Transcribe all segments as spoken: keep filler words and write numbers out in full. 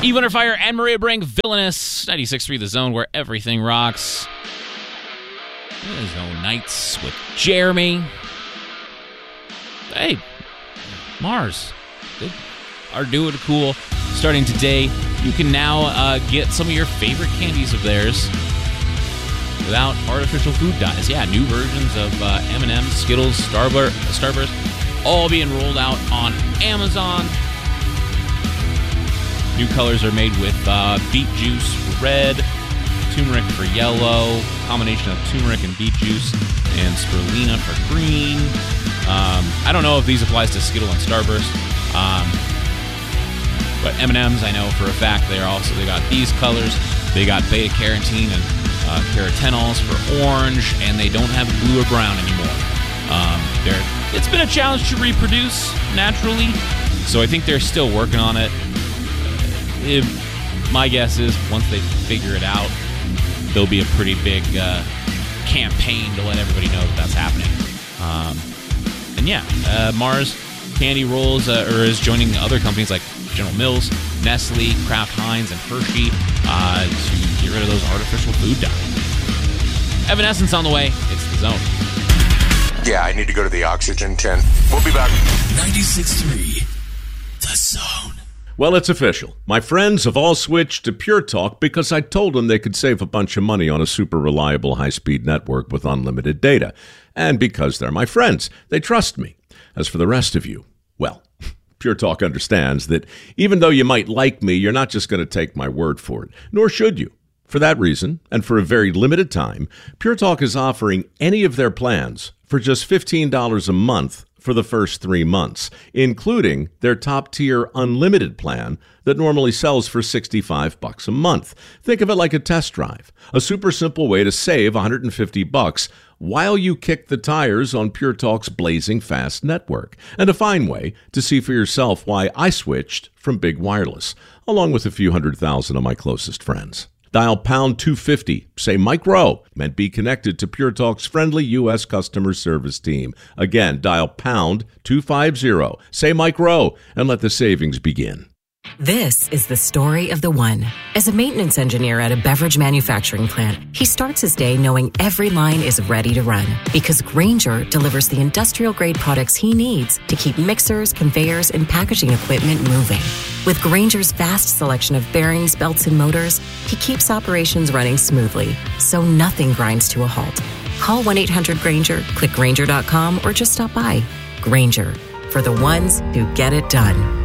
Eve Under Fire and Maria Brink, Villainous. ninety-six point three The Zone, where everything rocks. The Zone Nights with Jeremy. Hey, Mars. They are doing cool. Starting today, you can now uh, get some of your favorite candies of theirs without artificial food dyes. Yeah, new versions of uh, M and M's, Skittles, Starburst, Starburst, all being rolled out on Amazon. New colors are made with uh, beet juice for red, turmeric for yellow, combination of turmeric and beet juice, and spirulina for green. Um, I don't know if these applies to Skittle and Starburst, um, but M and M's I know for a fact they're also they got these colors. They got beta carotene and uh, carotenols for orange, and they don't have blue or brown anymore. Um, they're it's been a challenge to reproduce naturally, so I think they're still working on it. If, my guess is once they figure it out, there'll be a pretty big uh, campaign to let everybody know that that's happening. Um, and yeah, uh, Mars Candy Rolls uh, or is joining other companies like General Mills, Nestle, Kraft Heinz, and Hershey uh, to get rid of those artificial food dyes. Evanescence on the way. It's The Zone. Yeah, I need to go to the oxygen tent. We'll be back. ninety-six point three The Zone. Well, it's official. My friends have all switched to Pure Talk because I told them they could save a bunch of money on a super reliable high-speed network with unlimited data. And because they're my friends, they trust me. As for the rest of you, well, Pure Talk understands that even though you might like me, you're not just going to take my word for it, nor should you. For that reason, and for a very limited time, Pure Talk is offering any of their plans for just fifteen dollars a month for the first three months, including their top-tier unlimited plan that normally sells for sixty-five bucks a month. Think of it like a test drive, a super simple way to save one hundred fifty bucks while you kick the tires on Pure Talk's blazing fast network, and a fine way to see for yourself why I switched from Big Wireless, along with a few hundred thousand of my closest friends. Dial pound two fifty, say Mike Rowe, and be connected to Pure Talk's friendly U S customer service team. Again, dial pound two fifty, say Mike Rowe, and let the savings begin. This is the story of the one. As a maintenance engineer at a beverage manufacturing plant, he starts his day knowing every line is ready to run because Grainger delivers the industrial-grade products he needs to keep mixers, conveyors, and packaging equipment moving. With Grainger's vast selection of bearings, belts, and motors, he keeps operations running smoothly, so nothing grinds to a halt. Call one eight hundred Grainger, click Grainger dot com, or just stop by. Grainger, for the ones who get it done.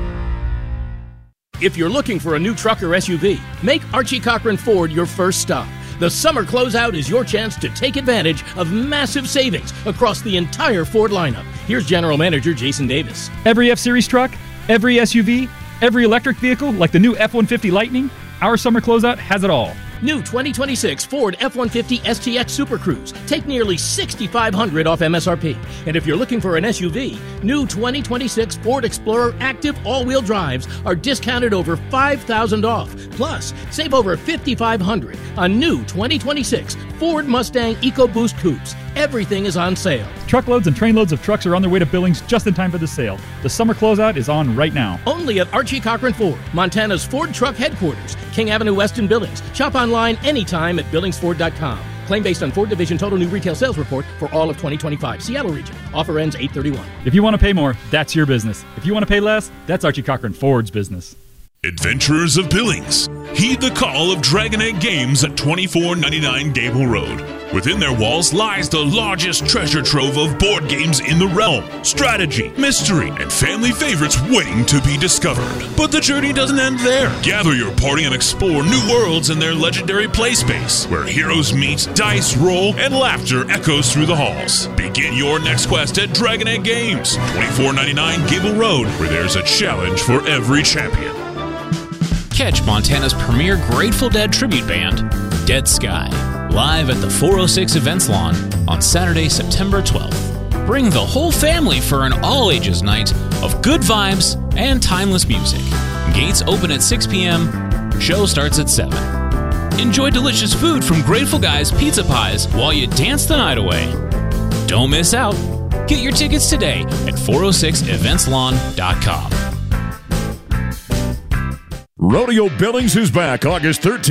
If you're looking for a new truck or S U V, make Archie Cochran Ford your first stop. The summer closeout is your chance to take advantage of massive savings across the entire Ford lineup. Here's General Manager Jason Davis. Every F-Series truck, every S U V, every electric vehicle like the new F one fifty Lightning, our summer closeout has it all. New twenty twenty-six Ford F one fifty S T X Super Cruise. Take nearly six thousand five hundred dollars off M S R P. And if you're looking for an S U V, new twenty twenty-six Ford Explorer Active all-wheel drives are discounted over five thousand dollars off. Plus, save over five thousand five hundred dollars on new twenty twenty-six Ford Mustang EcoBoost Coupes. Everything is on sale. Truckloads and trainloads of trucks are on their way to Billings just in time for the sale. The summer closeout is on right now. Only at Archie Cochran Ford, Montana's Ford Truck Headquarters, King Avenue West in Billings. Shop online anytime at billings ford dot com. Claim based on Ford Division Total New Retail Sales Report for all of twenty twenty-five. Seattle region. Offer ends eight thirty-one. If you want to pay more, that's your business. If you want to pay less, that's Archie Cochran Ford's business. Adventurers of Billings, heed the call of Dragon Egg Games at twenty-four ninety-nine Gable Road. Within their walls lies the largest treasure trove of board games in the realm. Strategy, mystery, and family favorites waiting to be discovered. But the journey doesn't end there. Gather your party and explore new worlds in their legendary play space, where heroes meet, dice roll, and laughter echoes through the halls. Begin your next quest at Dragon Egg Games, twenty-four ninety-nine Gable Road, where there's a challenge for every champion. Catch Montana's premier Grateful Dead tribute band, Dead Sky, live at the four oh six Events Lawn on Saturday, September twelfth. Bring the whole family for an all-ages night of good vibes and timeless music. Gates open at six p.m. Show starts at seven. Enjoy delicious food from Grateful Guy's Pizza Pies while you dance the night away. Don't miss out. Get your tickets today at four oh six events lawn dot com. Rodeo Billings is back August thirteenth.